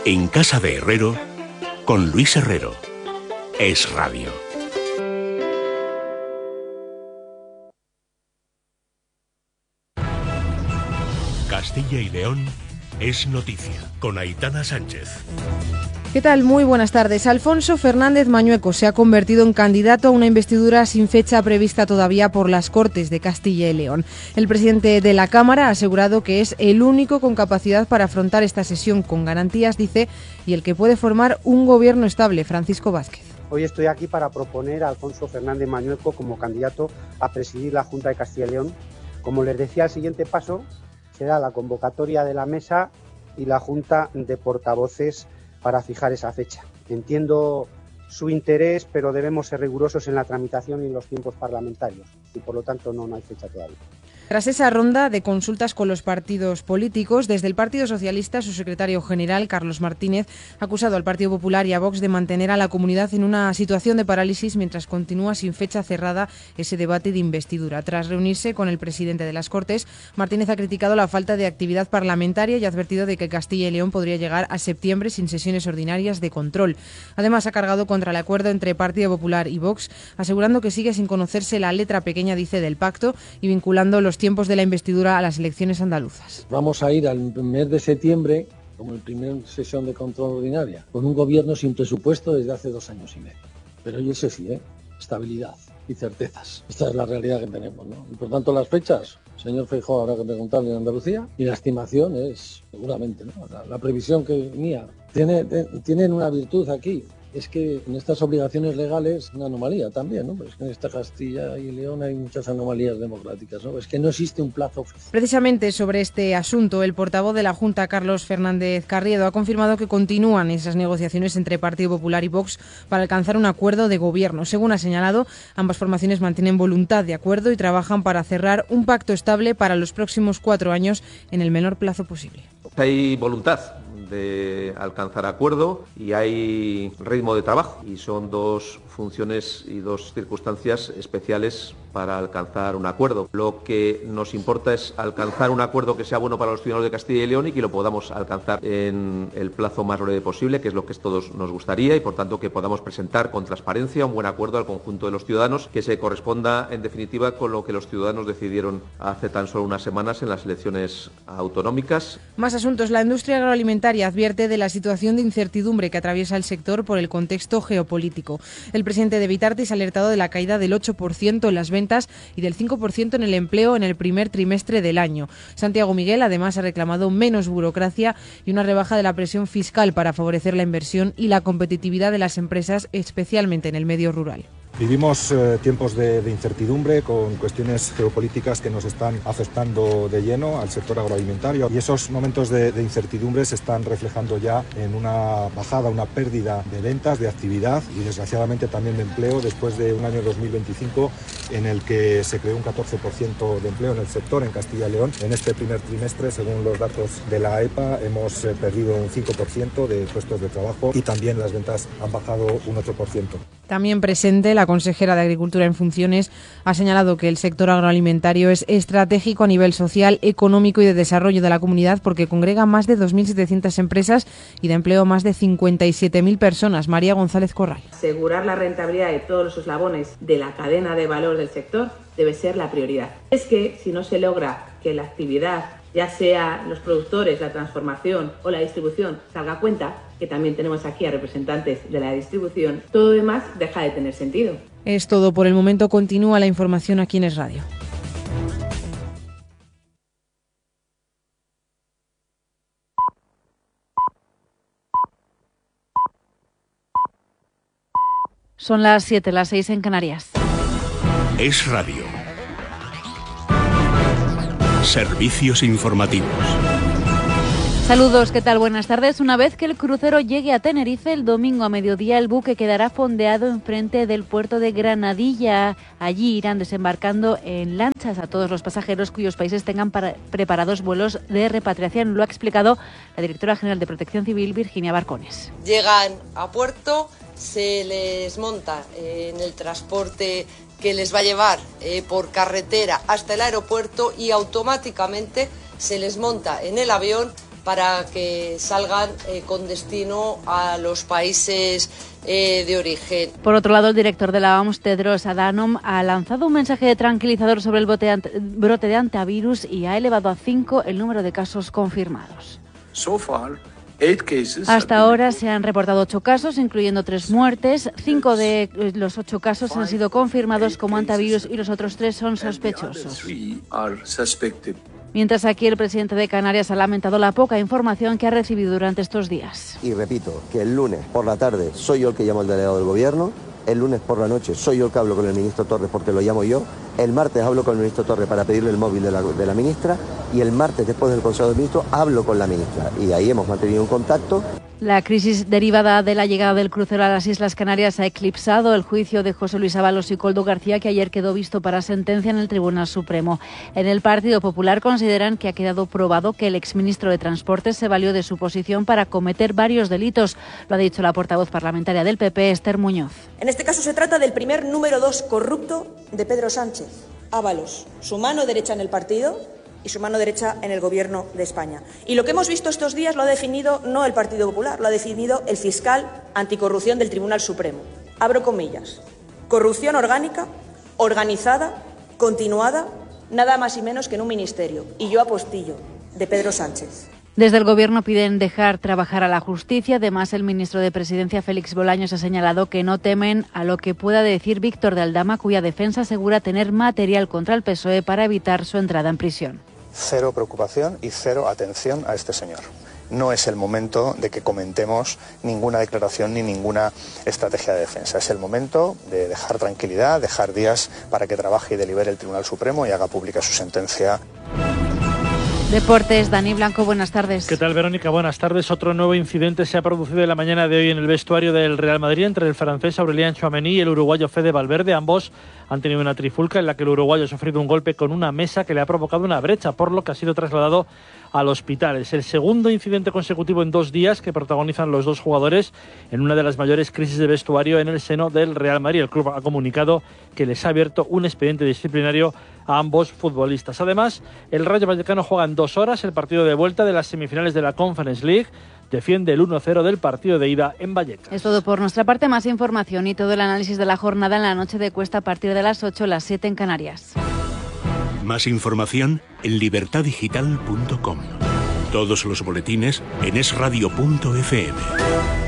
En casa de Herrero, con Luis Herrero. Es Radio. Castilla y León es noticia, con Aitana Sánchez. ¿Qué tal? Muy buenas tardes. Alfonso Fernández Mañueco se ha convertido en candidato a una investidura sin fecha prevista todavía por las Cortes de Castilla y León. El presidente de la Cámara ha asegurado que es el único con capacidad para afrontar esta sesión con garantías, dice, y el que puede formar un gobierno estable. Francisco Vázquez. Hoy estoy aquí para proponer a Alfonso Fernández Mañueco como candidato a presidir la Junta de Castilla y León. Como les decía, el siguiente paso será la convocatoria de la mesa y la Junta de Portavoces para fijar esa fecha. Entiendo su interés, pero debemos ser rigurosos en la tramitación y en los tiempos parlamentarios y por lo tanto no hay fecha todavía. Tras esa ronda de consultas con los partidos políticos, desde el Partido Socialista, su secretario general, Carlos Martínez, ha acusado al Partido Popular y a Vox de mantener a la comunidad en una situación de parálisis mientras continúa sin fecha cerrada ese debate de investidura. Tras reunirse con el presidente de las Cortes, Martínez ha criticado la falta de actividad parlamentaria y ha advertido de que Castilla y León podría llegar a septiembre sin sesiones ordinarias de control. Además, ha cargado contra el acuerdo entre Partido Popular y Vox, asegurando que sigue sin conocerse la letra pequeña, dice, del pacto y vinculando los tiempos de la investidura a las elecciones andaluzas. Vamos a ir al mes de septiembre, como el primer sesión de control ordinaria, con un gobierno sin presupuesto desde hace 2 años y medio. Pero yo sé sí, estabilidad y certezas. Esta es la realidad que tenemos, ¿no? Y por tanto las fechas, señor Feijóo, habrá que preguntarle en Andalucía, y la estimación es, seguramente, ¿no? La previsión que mía. Tienen una virtud aquí. Es que en estas obligaciones legales una anomalía también, ¿no? Pero es que en esta Castilla y León hay muchas anomalías democráticas, ¿no? Es que no existe un plazo oficial. Precisamente sobre este asunto, el portavoz de la Junta, Carlos Fernández Carriedo, ha confirmado que continúan esas negociaciones entre Partido Popular y Vox para alcanzar un acuerdo de gobierno. Según ha señalado, ambas formaciones mantienen voluntad de acuerdo y trabajan para cerrar un pacto estable para los próximos 4 años en el menor plazo posible. Hay voluntad de alcanzar acuerdo y hay ritmo de trabajo, y son 2 funciones y 2 circunstancias especiales para alcanzar un acuerdo. Lo que nos importa es alcanzar un acuerdo que sea bueno para los ciudadanos de Castilla y León y que lo podamos alcanzar en el plazo más breve posible, que es lo que todos nos gustaría, y por tanto que podamos presentar con transparencia un buen acuerdo al conjunto de los ciudadanos que se corresponda en definitiva con lo que los ciudadanos decidieron hace tan solo unas semanas en las elecciones autonómicas. Más asuntos. La industria agroalimentaria advierte de la situación de incertidumbre que atraviesa el sector por el contexto geopolítico. El presidente de Vitartis ha alertado de la caída del 8% en las ventas y del 5% en el empleo en el primer trimestre del año. Santiago Miguel además ha reclamado menos burocracia y una rebaja de la presión fiscal para favorecer la inversión y la competitividad de las empresas, especialmente en el medio rural. Vivimos tiempos de incertidumbre con cuestiones geopolíticas que nos están afectando de lleno al sector agroalimentario, y esos momentos de incertidumbre se están reflejando ya en una bajada, una pérdida de ventas, de actividad y desgraciadamente también de empleo después de un año 2025 en el que se creó un 14% de empleo en el sector en Castilla y León. En este primer trimestre, según los datos de la EPA, hemos perdido un 5% de puestos de trabajo y también las ventas han bajado un 8%. También presente, la consejera de Agricultura en funciones ha señalado que el sector agroalimentario es estratégico a nivel social, económico y de desarrollo de la comunidad porque congrega más de 2.700 empresas y da empleo a más de 57.000 personas. María González Corral. Asegurar la rentabilidad de todos los eslabones de la cadena de valor del sector debe ser la prioridad. Es que si no se logra que la actividad, ya sea los productores, la transformación o la distribución, salga a cuenta, que también tenemos aquí a representantes de la distribución, todo demás deja de tener sentido. Es todo por el momento. Continúa la información aquí en Es Radio. Son las 7, las 6 en Canarias. Es Radio. Servicios informativos. Saludos, ¿qué tal? Buenas tardes. Una vez que el crucero llegue a Tenerife el domingo a mediodía, el buque quedará fondeado enfrente del puerto de Granadilla. Allí irán desembarcando en lanchas a todos los pasajeros cuyos países tengan preparados vuelos de repatriación. Lo ha explicado la directora general de Protección Civil, Virginia Barcones. Llegan a puerto, se les monta en el transporte que les va a llevar por carretera hasta el aeropuerto y automáticamente se les monta en el avión para que salgan con destino a los países de origen. Por otro lado, el director de la OMS, Tedros Adhanom, ha lanzado un mensaje tranquilizador sobre el brote de hantavirus y ha elevado a 5 el número de casos confirmados. Hasta ahora se han reportado 8 casos, incluyendo 3 muertes. 5 de los 8 casos han sido confirmados como hantavirus y los otros 3 son sospechosos. Mientras aquí el presidente de Canarias ha lamentado la poca información que ha recibido durante estos días. Y repito, que el lunes por la tarde soy yo el que llamo al delegado del gobierno, el lunes por la noche soy yo el que hablo con el ministro Torres porque lo llamo yo, el martes hablo con el ministro Torres para pedirle el móvil de la ministra y el martes después del Consejo de Ministros hablo con la ministra y ahí hemos mantenido un contacto. La crisis derivada de la llegada del crucero a las Islas Canarias ha eclipsado el juicio de José Luis Ábalos y Koldo García, que ayer quedó visto para sentencia en el Tribunal Supremo. En el Partido Popular consideran que ha quedado probado que el exministro de Transportes se valió de su posición para cometer varios delitos. Lo ha dicho la portavoz parlamentaria del PP, Esther Muñoz. En este caso se trata del primer número 2 corrupto de Pedro Sánchez, Ábalos, su mano derecha en el partido y su mano derecha en el Gobierno de España. Y lo que hemos visto estos días lo ha definido no el Partido Popular, lo ha definido el fiscal anticorrupción del Tribunal Supremo. Abro comillas. Corrupción orgánica, organizada, continuada, nada más y menos que en un ministerio. Y yo apostillo, de Pedro Sánchez. Desde el Gobierno piden dejar trabajar a la justicia. Además, el ministro de Presidencia, Félix Bolaños, ha señalado que no temen a lo que pueda decir Víctor de Aldama, cuya defensa asegura tener material contra el PSOE para evitar su entrada en prisión. Cero preocupación y cero atención a este señor. No es el momento de que comentemos ninguna declaración ni ninguna estrategia de defensa. Es el momento de dejar tranquilidad, dejar días para que trabaje y delibere el Tribunal Supremo y haga pública su sentencia. Deportes, Dani Blanco, buenas tardes. ¿Qué tal, Verónica? Buenas tardes. Otro nuevo incidente se ha producido en la mañana de hoy en el vestuario del Real Madrid entre el francés Aurélien Tchouaméni y el uruguayo Fede Valverde. Ambos han tenido una trifulca en la que el uruguayo ha sufrido un golpe con una mesa que le ha provocado una brecha, por lo que ha sido trasladado al hospital. Es el segundo incidente consecutivo en 2 días que protagonizan los dos jugadores en una de las mayores crisis de vestuario en el seno del Real Madrid. El club ha comunicado que les ha abierto un expediente disciplinario a ambos futbolistas. Además, el Rayo Vallecano juega en 2 horas el partido de vuelta de las semifinales de la Conference League. Defiende el 1-0 del partido de ida en Vallecas. Es todo por nuestra parte. Más información y todo el análisis de la jornada en la noche de Cuesta a partir de las 8, las 7 en Canarias. Más información en libertadigital.com. Todos los boletines en esradio.fm.